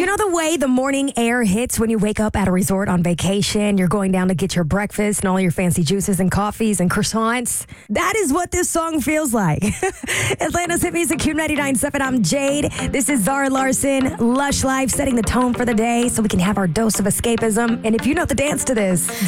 You know the way the morning air hits when you wake up at a resort on vacation? You're going down to get your breakfast and all your fancy juices and coffees and croissants. That is what this song feels like. Atlanta's Hit Music, Q99.7. I'm Jade. This is Zara Larson, Lush Life, setting the tone for the day so we can have our dose of escapism. And if you know the dance to this,